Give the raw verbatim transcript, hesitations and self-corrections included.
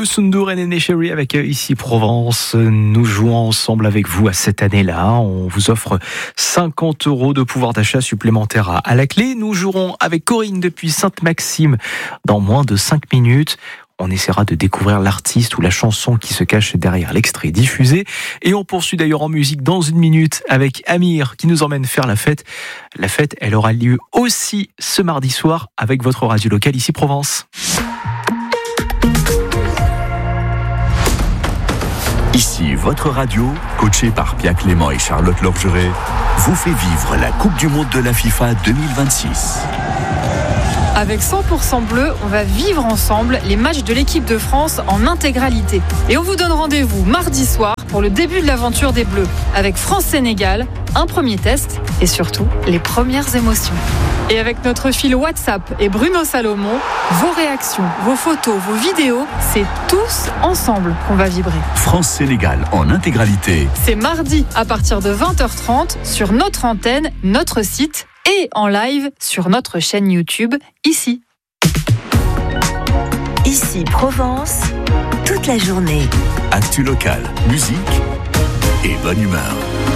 Youssou N'Dour et Néné Chéri avec Ici Provence. Nous jouons ensemble avec vous à cette année-là. On vous offre cinquante euros de pouvoir d'achat supplémentaire à, à la clé. Nous jouerons avec Corinne depuis Sainte-Maxime dans moins de cinq minutes. On essaiera de découvrir l'artiste ou la chanson qui se cache derrière l'extrait diffusé. Et on poursuit d'ailleurs en musique dans une minute avec Amir qui nous emmène faire la fête. La fête, elle aura lieu aussi ce mardi soir avec votre radio locale Ici Provence. Ici, votre radio, coachée par Pia Clément et Charlotte Lorgeret, vous fait vivre la Coupe du Monde de la FIFA deux mille vingt-six. Avec cent pour cent bleu, on va vivre ensemble les matchs de l'équipe de France en intégralité. Et on vous donne rendez-vous mardi soir pour le début de l'aventure des Bleus, avec France-Sénégal, un premier test et surtout les premières émotions. Et avec notre fil WhatsApp et Bruno Salomon, vos réactions, vos photos, vos vidéos, c'est tous ensemble qu'on va vibrer. France-Sénégal en intégralité. C'est mardi à partir de vingt heures trente sur notre antenne, notre site et en live sur notre chaîne YouTube, ici. Ici Provence, toute la journée. Actu local, musique et bonne humeur.